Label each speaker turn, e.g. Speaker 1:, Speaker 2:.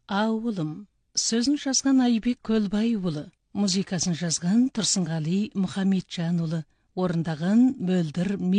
Speaker 1: Ауылым. Сөзін жазған Айбек Көлбайұлы, музыкасын жазған Тұрсынғали Мұхамеджанұлы, орындаған Мөлдір